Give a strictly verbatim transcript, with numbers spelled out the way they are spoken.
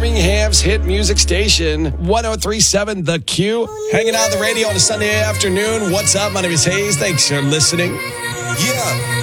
Birmingham's hit music station, one oh three point seven The Q. Hanging out on the radio on a Sunday afternoon. What's up? My name is Hayes. Thanks for listening. Yeah.